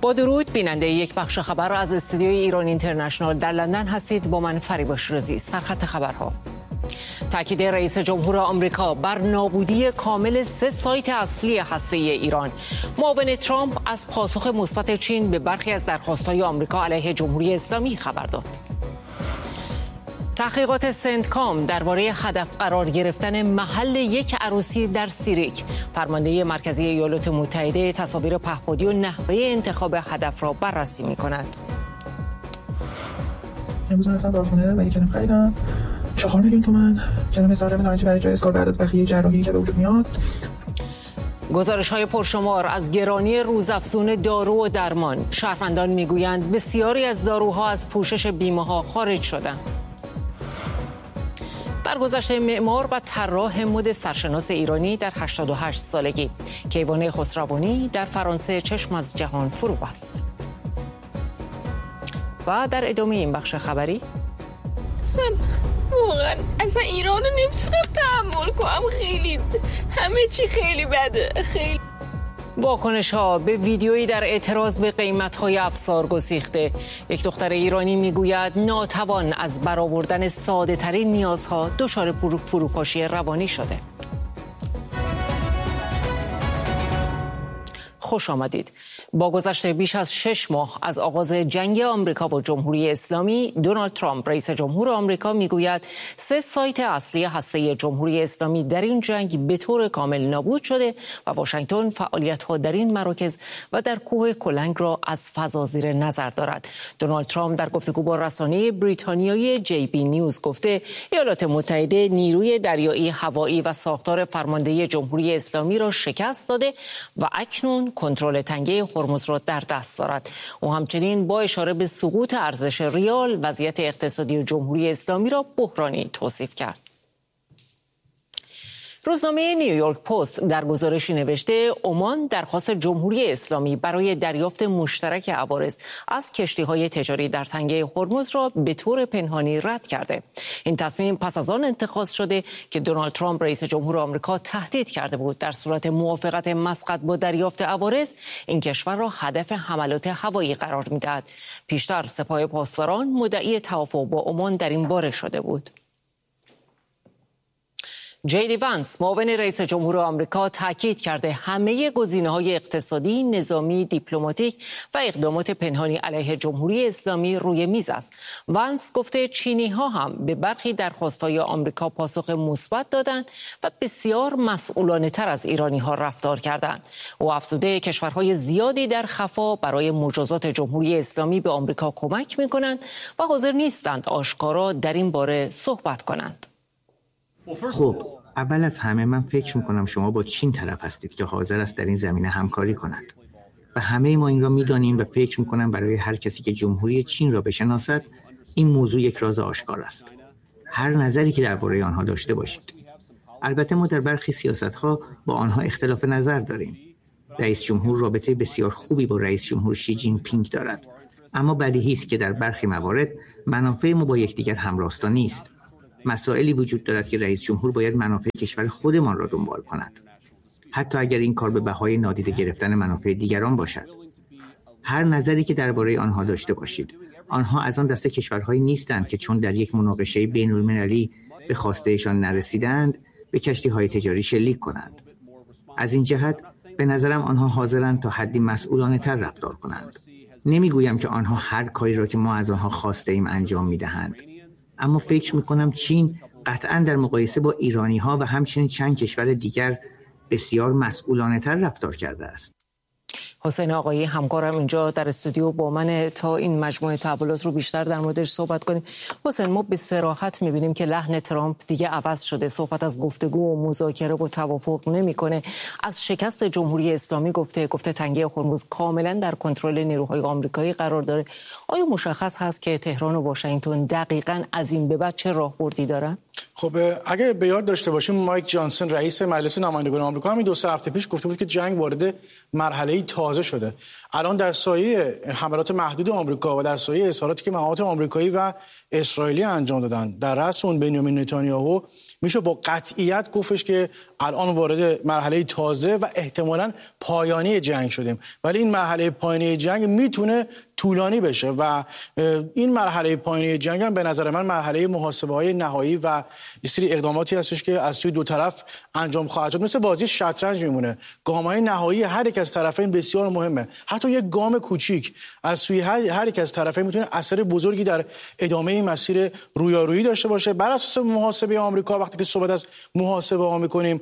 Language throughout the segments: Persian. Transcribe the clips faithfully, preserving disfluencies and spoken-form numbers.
با درود، بیننده یک بخش خبر از استودیوی ایران اینترنشنال در لندن هستید. با من فریبا شیرازی. سرخط خبرها: تاکید رئیس جمهور آمریکا بر نابودی کامل سه سایت اصلی هسته‌ای ایران. معاون ترامپ از پاسخ مثبت چین به برخی از درخواست‌های آمریکا علیه جمهوری اسلامی خبر داد. تحقیقات سنتکام درباره هدف قرار گرفتن محل یک عروسی در سیریک. فرمانده مرکزی ایالات متحده تصاویر پهپادی و نحوه انتخاب هدف را بررسی می‌کند. امروز رفتم داروخونه و یک کلم خریدم. چهار میلیون تومان. کلم استارم نارنجی برای جای اسکار بعد از بخیه جراحی که به وجود میاد. گزارش‌های پرشمار از گرانی روزافزون دارو و درمان. شهروندان می‌گویند بسیاری از داروها از پوشش بیمه‌ها خارج شدند. درگذشت معمار و طراح مد سرشناس ایرانی در هشتاد و هشت سالگی. کیوان خسروانی در فرانسه چشم از جهان فرو بست. و در ادامه این بخش خبری: اصلا واقعا اصلا ایران رو نمیتونم تحمل کنم. خیلی همه چی خیلی بده. خیلی واکنش ها به ویدیویی در اعتراض به قیمت های افسار گسیخته. یک دختر ایرانی میگوید ناتوان از برآوردن ساده ترین نیازها دچار فروپاشی روانی شده. خوش آمدید. با گذشت بیش از شش ماه از آغاز جنگ آمریکا و جمهوری اسلامی، دونالد ترامپ رئیس جمهور آمریکا میگوید سه سایت اصلی هسته جمهوری اسلامی در این جنگ به طور کامل نابود شده و واشنگتن فعالیت‌ها در این مراکز و در کوه کلنگ را از فضا زیر نظر دارد. دونالد ترامپ در گفتگو با رسانه بریتانیایی جی بی نیوز گفته ایالات متحده نیروی دریایی، هوایی و ساختار فرماندهی جمهوری اسلامی را شکست داده و اکنون کنترل تنگه هرمز را در دست دارد. او همچنین با اشاره به سقوط ارزش ریال وضعیت اقتصادی جمهوری اسلامی را بحرانی توصیف کرد. روزنامه نیویورک پست در گزارشی نوشته عمان درخواست جمهوری اسلامی برای دریافت مشترک عوارض از کشتی‌های تجاری در تنگه هرمز را به طور پنهانی رد کرده. این تصمیم پس از آن اتخاذ شده که دونالد ترامپ رئیس جمهور آمریکا تهدید کرده بود در صورت موافقت مسقط با دریافت عوارض این کشور را هدف حملات هوایی قرار می‌دهد. پیشتر سپاه پاسداران مدعی توافق با عمان در این باره شده بود. جی دی وانس معاون رئیس جمهور آمریکا تاکید کرده همه گزینه‌های اقتصادی، نظامی، دیپلماتیک و اقدامات پنهانی علیه جمهوری اسلامی روی میز است. وانس گفته چینی‌ها هم به برخی درخواست‌های آمریکا پاسخ مثبت دادند و بسیار مسئولانه‌تر از ایرانی‌ها رفتار کردند. او افزوده کشورهای زیادی در خفا برای مجازات جمهوری اسلامی به آمریکا کمک می‌کنند و حاضر نیستند آشکارا در این باره صحبت کنند. خب اول از همه من فکر میکنم شما با چین طرف هستید که حاضر است در این زمینه همکاری کند و همه ما این را میدانیم و فکر میکنم برای هر کسی که جمهوری چین را بشناسد این موضوع یک راز آشکار است. هر نظری که درباره آنها داشته باشید. البته ما در برخی سیاست‌ها با آنها اختلاف نظر داریم. رئیس جمهور رابطه بسیار خوبی با رئیس جمهور شی جین پینگ دارد، اما بدیهی است که در برخی موارد منافع ما با یکدیگر همراستا نیست. مسائلی وجود دارد که رئیس جمهور باید منافع کشور خودمان را دنبال کند، حتی اگر این کار به بهای نادیده گرفتن منافع دیگران باشد. هر نظری که درباره آنها داشته باشید، آنها از آن دسته کشورهایی نیستند که چون در یک مناقشه بین‌المللی به خواستهشان نرسیدند به کشتی‌های تجاری شلیک کنند. از این جهت به نظرم آنها حاضرند تا حدی مسئولانه‌تر رفتار کنند. نمیگویم که آنها هر کاری را که ما از آنها خواسته ایم انجام می‌دهند، اما فکر میکنم چین قطعاً در مقایسه با ایرانی ها و همچنین چند کشور دیگر بسیار مسئولانه تر رفتار کرده است. حسین آقایی همکارم اینجا در استودیو با من تا این مجموعه تحولات رو بیشتر در موردش صحبت کنیم. حسین، ما به صراحت میبینیم که لحن ترامپ دیگه عوض شده. صحبت از گفتگو و مذاکره و توافق نمیکنه. از شکست جمهوری اسلامی گفته گفته تنگه هرمز کاملا در کنترل نیروهای آمریکایی قرار داره. آیا مشخص هست که تهران و واشنگتن دقیقاً از این به بعد چه راهبردی دارن؟ خب اگه به یاد داشته باشیم مایک جانسون رئیس مجلس نمایندگان آمریکا همین دو سه هفته پیش گفته بود که جنگ وارد مرحله تازه شده. الان در سایه حملات محدود آمریکا و در سایه اظهاراتی که مقامات آمریکایی و اسرائیلی انجام دادن در رأس اون بنیامین نتانیاهو میشه با قطعیت گفتش که الان وارد مرحله تازه و احتمالاً پایانی جنگ شدیم، ولی این مرحله پایانی جنگ میتونه طولانی بشه و این مرحله پایانی جنگ هم به نظر من مرحله محاسبه‌های نهایی و یه سری اقداماتی هستش که از سوی دو طرف انجام خواهد شد. مثل بازی شطرنج میمونه، گام‌های نهایی هر یک از طرفین بسیار مهمه. حتی یک گام کوچیک از سوی هر, هر یک از طرفین میتونه اثر بزرگی در ادامه این مسیر رویارویی داشته باشه. بر اساس محاسبه آمریکا، وقتی که صحبت از محاسبه ها می‌کنیم،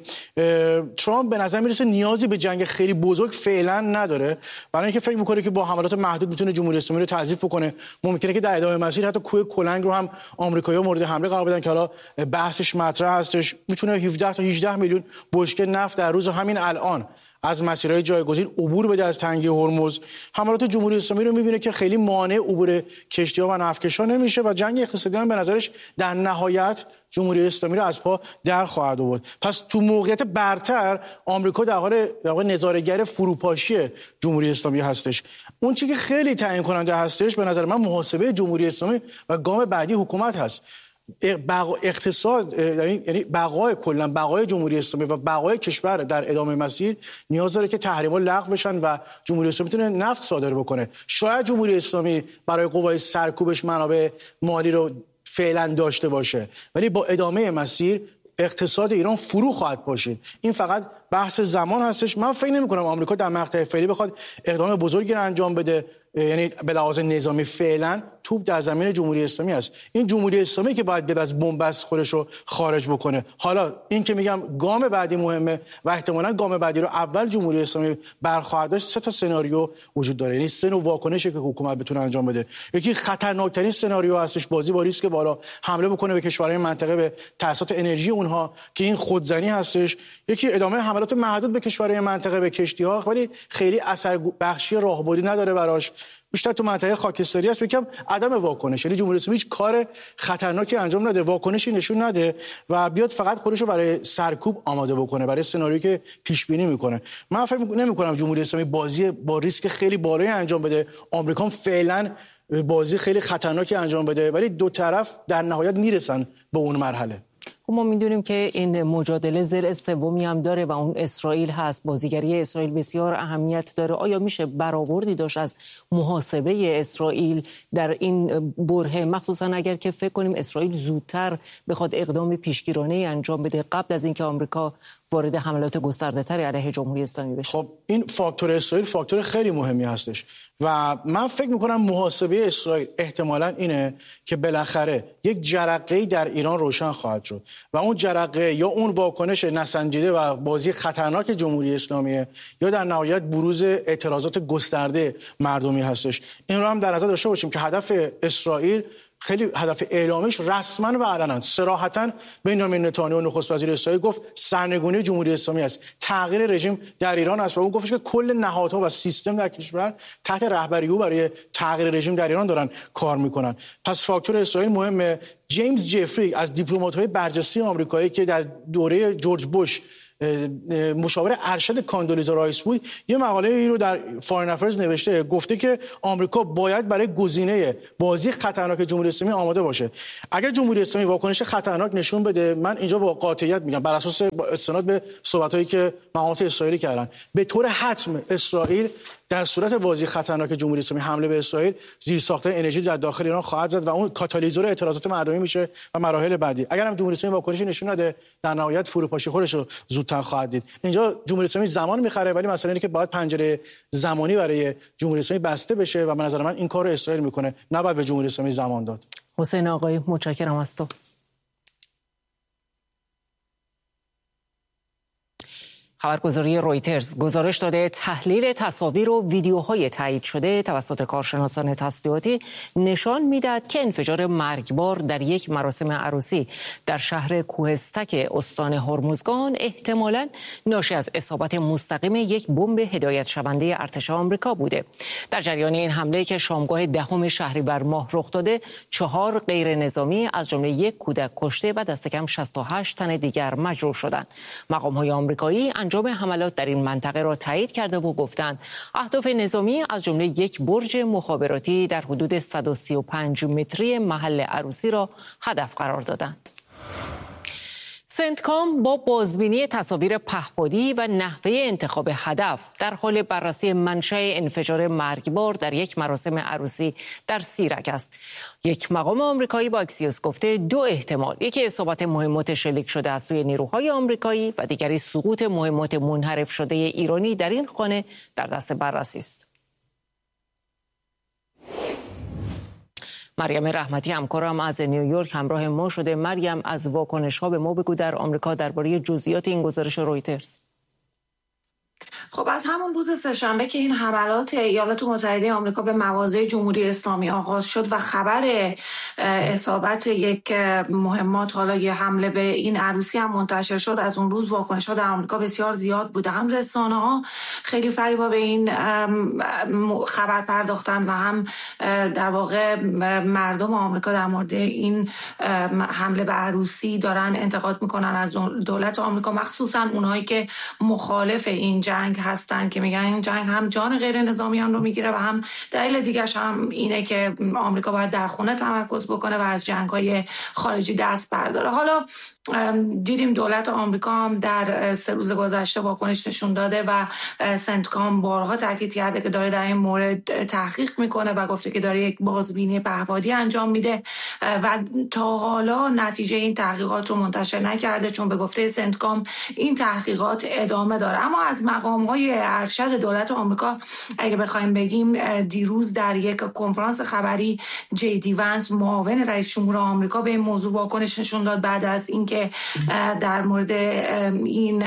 ترامپ به نظر میرسه نیازی به جنگ خیلی بزرگ فعلا نداره، برای اینکه فکر می‌کنه که با حملات محدود میتونه جمهوری اسلامی رو تضعیف بکنه. ممکنه که در ادامه مسیر حتی کوه کلنگ رو هم آمریکایی‌ها مورد حمله قرار بدن که حالا بحثش مطرح هستش. میتونه هفده تا هجده میلیون بشکه نفت در روز همین الان از مسیرهای جایگزین عبور بده از تنگه هرمز. حملات جمهوری اسلامی رو میبینه که خیلی مانع عبور کشتی‌ها و نفتکش‌ها نمیشه و جنگ اقتصادی هم به نظرش در نهایت جمهوری اسلامی رو از پا در خواهد آورد. پس تو موقعیت برتر آمریکا در حال در واقع نظاره‌گر فروپاشی جمهوری اسلامی هستش. اون چیزی که خیلی تعیین کننده هستش به نظر من محاسبه جمهوری اسلامی و گام بعدی حکومت هست. بقا اقتصاد، یعنی بقای کلا بقای جمهوری اسلامی و بقای کشور در ادامه مسیر نیاز داره که تحریم‌ها لغو بشن و جمهوری اسلامی بتونه نفت صادر بکنه. شاید جمهوری اسلامی برای قوای سرکوبش منابع مالی رو فعلا داشته باشه، ولی با ادامه مسیر اقتصاد ایران فرو خواهد پاشید. این فقط بحث زمان هستش. من فکر نمی‌کنم آمریکا در مقطع فعلی بخواد اقدام بزرگی رو انجام بده، یعنی به لحاظ نظامی فعلا توپ در زمین جمهوری اسلامی است. این جمهوری اسلامی که باید بیاد از بن‌بست خودش رو خارج بکنه. حالا این که میگم گام بعدی مهمه و احتمالاً گام بعدی رو اول جمهوری اسلامی برخواهد داشت. سه تا سناریو وجود داره، یعنی سه نوع واکنشی که حکومت بتونه انجام بده. یکی خطرناکترین سناریو هستش، بازی با ریسک بالا، حمله بکنه به کشورهای منطقه به تأسیسات انرژی اونها که این خودزنی هستش. یکی ادامه حملات محدود به کشورهای منطقه به کشتی‌ها، ولی خیلی اثر بخشی راهبردی نداره براش، بیشتر تو منطقه خاکستری است. میگم عدم واکنش، یعنی جمهوری اسلامی هیچ کار خطرناکی انجام نده، واکنشی نشون نده و بیاد فقط خودش رو برای سرکوب آماده بکنه، برای سناریویی که پیش بینی میکنه. من فکر نمی‌کنم جمهوری اسلامی بازی با ریسک خیلی بالایی انجام بده. آمریکا فعلا بازی خیلی خطرناکی انجام بده، ولی دو طرف در نهایت میرسن به اون مرحله. ما میدونیم که این مجادله ضلع سومی هم داره و اون اسرائیل هست. بازیگری اسرائیل بسیار اهمیت داره. آیا میشه برآوردی داشت از محاسبه اسرائیل در این برهه، مخصوصا اگر که فکر کنیم اسرائیل زودتر بخواد اقدام پیشگیرانه انجام بده قبل از اینکه آمریکا وارد حملات گسترده‌تری علیه جمهوری اسلامی بشه؟ خب این فاکتور اسرائیل فاکتور خیلی مهمی هستش و من فکر میکنم محاسبه اسرائیل احتمالاً اینه که بالاخره یک جرقه‌ای در ایران روشن خواهد شد و اون جرقه یا اون واکنش نسنجیده و بازی خطرناک جمهوری اسلامی یا در نهایت بروز اعتراضات گسترده مردمی هستش. این رو هم در نظر داشته باشیم که هدف اسرائیل خیلی هدف اعلامیش رسما و علنا صراحتا بنیامین نتانیاهو نخست وزیر اسرائیل گفت سرنگونی جمهوری اسلامی است، تغییر رژیم در ایران است و اون گفتش که کل نهادها و سیستم در کشور تحت رهبری او برای تغییر رژیم در ایران دارن کار میکنن. پس فاکتور اسرائیل مهمه. جیمز جفری از دیپلمات‌های برجسته آمریکایی که در دوره جورج بوش مشاور ارشد کاندولیزا رایس بود، یه مقاله ای رو در فارین افرز نوشته، گفته که آمریکا باید برای گزینه بازی خطرناک جمهوری اسلامی آماده باشه. اگر جمهوری اسلامی واکنش خطرناک نشون بده، من اینجا با قاطعیت میگم بر اساس استناد به صحبتایی که مقامات اسرائیلی کردن، به طور حتم اسرائیل در صورت بازی خطرناک جمهوری اسلامی حمله به اسرائیل زیرساخت‌های انرژی در داخل ایران خواهد زد و اون کاتالیزور اعتراضات مردمی میشه و مراحل بعدی. اگر هم جمهوری اسلامی واکنشی نشون نده، در نهایت فروپاشی خودش رو زودتر خواهد دید. اینجا جمهوری اسلامی زمان میخره، ولی مسئله اینه که باید پنجره زمانی برای جمهوری اسلامی بسته بشه و به نظر من این کارو اسرائیل میکنه، نباید به جمهوری اسلامی زمان داد. حسین آقایی متشکرم از تو. خبرگزاری رویترز گزارش داده تحلیل تصاویر و ویدیوهای تایید شده توسط کارشناسان تسلیحاتی نشان میدهد که انفجار مرگبار در یک مراسم عروسی در شهر کوهستک استان هرمزگان احتمالاً ناشی از اصابت مستقیم یک بمب هدایت شونده ارتش آمریکا بوده. در جریان این حمله که شامگاه دهم شهریور ماه رخ داده، چهار غیر نظامی از جمله یک کودک کشته و دست کم شصت و هشت تن دیگر مجروح شدند. مقام‌های آمریکایی انجام حملات در این منطقه را تایید کرده و گفتند اهداف نظامی از جمله یک برج مخابراتی در حدود صد و سی و پنج متری محل عروسی را هدف قرار دادند. سنتکام با بازبینی تصاویر پهپادی و نحوه انتخاب هدف در حال بررسی منشأ انفجار مرگبار در یک مراسم عروسی در سیرک است. یک مقام آمریکایی با اکسیوس گفته دو احتمال، یکی اصابت مهمات شلیک شده از سوی نیروهای آمریکایی و دیگری سقوط مهمات منحرف شده ایرانی در این خانه در دست بررسی است. مریم رحمتی همکارم از نیویورک همراه ما شده. مریم، از واکنش‌ها به ما بگو در آمریکا درباره جزئیات این گزارش رویترز. خب از همون روز سه‌شنبه که این حملات ایالات متحده آمریکا به مواضع جمهوری اسلامی آغاز شد و خبر اصابت یک مهمات، حالا یه حمله به این عروسی هم منتشر شد، از اون روز واکنش‌ها در آمریکا بسیار زیاد بوده. هم رسانه‌ها خیلی فریبا به این خبر پرداختن و هم در واقع مردم آمریکا در مورد این حمله به عروسی دارن انتقاد میکنن از دولت آمریکا، مخصوصا اونهایی که مخالف این جنگ هستن که میگن این جنگ هم جان غیر نظامیان رو میگیره و هم دلیل دیگرش هم اینه که آمریکا باید در خونه تمرکز بکنه و از جنگ‌های خارجی دست برداره. حالا دیدیم دولت آمریکا هم در سه روز گذشته واکنش نشون داده و سنتکام بارها تاکید کرده که داره در این مورد تحقیق میکنه و گفته که داره یک بازبینی پهپادی انجام میده و تا حالا نتیجه این تحقیقات رو منتشر نکرده، چون به گفته سنتکام این تحقیقات ادامه داره. اما از مقام‌های ارشد دولت آمریکا اگه بخوایم بگیم، دیروز در یک کنفرانس خبری جی دی ونس معاون رئیس جمهور آمریکا به این موضوع واکنش نشون داد بعد از اینکه در مورد این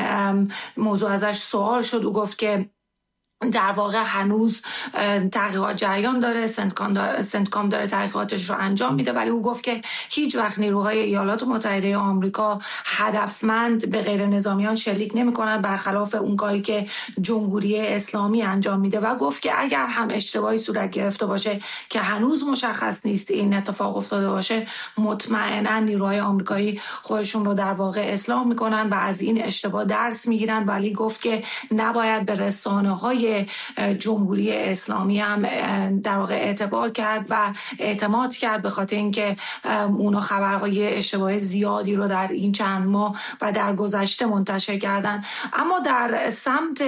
موضوع ازش سوال شد. او گفت که در واقع هنوز تحقیقات جریان داره، سنتکام داره, سنتکام داره تحقیقاتش رو انجام میده، ولی او گفت که هیچ وقت نیروهای ایالات متحده آمریکا هدفمند به غیر نظامیان شلیک نمی‌کنند، برخلاف اون کاری که جمهوری اسلامی انجام میده، و گفت که اگر هم اشتباهی صورت گرفته باشه که هنوز مشخص نیست این اتفاق افتاده باشه، مطمئنا نیروهای آمریکایی خودشون رو در واقع اصلاح میکنن و از این اشتباه درس میگیرن. ولی گفت که نباید به رسانه‌های جمهوری اسلامی هم در واقع اعتبار کرد و اعتماد کرد، به خاطر اینکه اونا خبرهای اشتباه زیادی رو در این چند ماه و در گذشته منتشر کردن. اما در سمت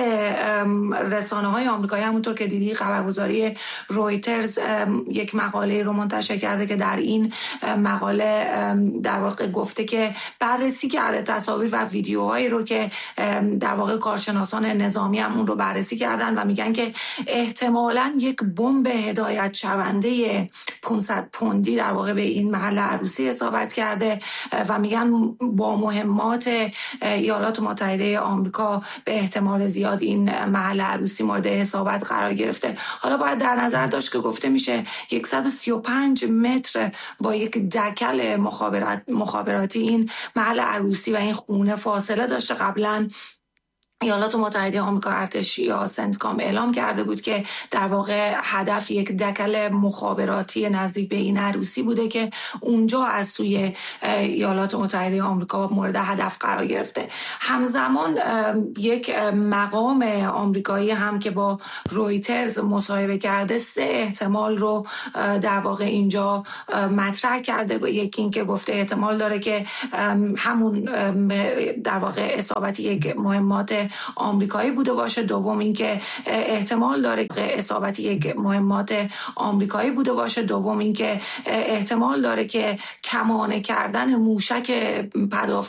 رسانه‌های آمریکایی همونطور که دیدی خبرگزاری رویترز یک مقاله رو منتشر کرده که در این مقاله در واقع گفته که بررسی کرده تصاویر و ویدیوهایی رو که در واقع کارشناسان نظامی هم اون رو بررسی کردن و میگن که احتمالاً یک بمب هدایت شونده پانصد پوندی در واقع به این محل عروسی اصابت کرده و میگن با مهمات ایالات متحده آمریکا به احتمال زیاد این محل عروسی مورد اصابت قرار گرفته. حالا باید در نظر داشت که گفته میشه صد و سی و پنج متر با یک دکل مخابرات مخابراتی این محل عروسی و این خونه فاصله داشته. قبلا ایالات متحده آمریکا ارتش یا سنتکام اعلام کرده بود که در واقع هدف یک دکل مخابراتی نزدیک به این عروسی بوده که اونجا از سوی ایالات متحده آمریکا مورد هدف قرار گرفته. همزمان یک مقام آمریکایی هم که با رویترز مصاحبه کرده سه احتمال رو در واقع اینجا مطرح کرده. یکی این که گفته احتمال داره که همون در واقع اصابت یک مهمات آمریکایی بوده باشه. دوم اینکه احتمال داره که اصابت یک مهمات آمریکایی بوده باشه. دوم اینکه احتمال داره که کمانه کردن موشک پدافند